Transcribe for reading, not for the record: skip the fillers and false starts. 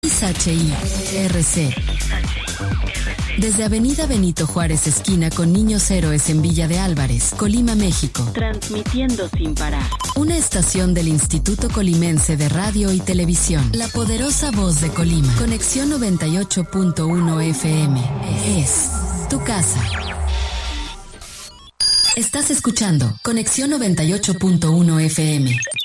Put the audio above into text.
XHIRC. Desde Avenida Benito Juárez, esquina con Niños Héroes en Villa de Álvarez, Colima, México. Transmitiendo sin parar. Una estación del Instituto Colimense de Radio y Televisión. La poderosa voz de Colima. Conexión 98.1 FM. Es tu casa. Estás escuchando Conexión 98.1 FM.